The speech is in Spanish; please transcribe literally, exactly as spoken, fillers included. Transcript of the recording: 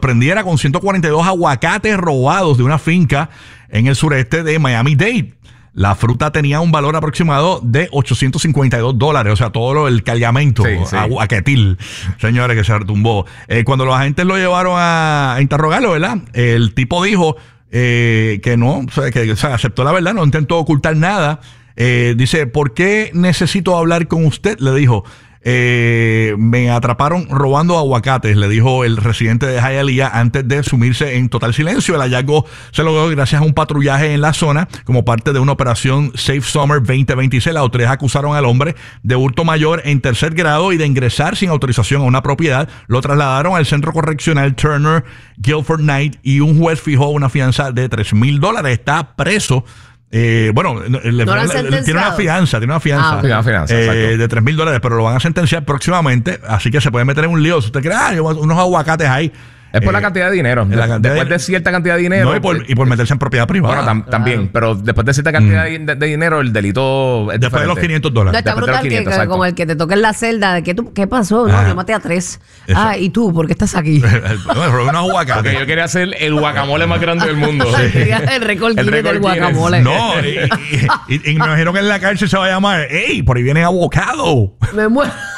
sorprendiera con ciento cuarenta y dos aguacates robados de una finca en el sureste de Miami-Dade. La fruta tenía un valor aproximado de ochocientos cincuenta y dos dólares. O sea, todo lo, el cargamento, sí, sí. aguaquetil, señores, que se retumbó. Eh, cuando los agentes lo llevaron a, a interrogarlo, ¿verdad? El tipo dijo eh, que no, o sea, que o sea, aceptó la verdad, no intentó ocultar nada. Eh, dice, ¿por qué necesito hablar con usted? Le dijo. Eh, me atraparon robando aguacates, le dijo el residente de Hialeah antes de sumirse en total silencio. El hallazgo se logró gracias a un patrullaje en la zona como parte de una operación Safe Summer veinte veintiséis. Las autoridades acusaron al hombre de hurto mayor en tercer grado y de ingresar sin autorización a una propiedad. Lo trasladaron al centro correccional Turner Guilford Knight y un juez fijó una fianza de tres mil dólares. Está preso. Eh, bueno, le, ¿No le, le, tiene una fianza, tiene una fianza, ah, okay. eh, fianza de tres mil dólares, pero lo van a sentenciar próximamente, así que se puede meter en un lío. Si usted cree, ah, unos aguacates ahí. Es por eh, la cantidad de dinero. La cantidad después de, de cierta cantidad de dinero. No, y, por, y por meterse en propiedad privada. Bueno, tam, también. Claro. Pero después de cierta cantidad mm. de, de dinero, el delito es después diferente. de los quinientos dólares. No, está después brutal quinientos, que, que como el que te toque en la celda. De que tú, ¿qué pasó? No, ah, yo maté a tres. Eso. Ah, ¿y tú? ¿Por qué estás aquí? No, unos aguacates. Porque yo quería hacer el guacamole más grande del mundo. Sí. Quería el récord Guinness del guacamole. No, y, y, y, y me imagino que en la cárcel se va a llamar, ¡ey! Por ahí viene abocado. Me muero.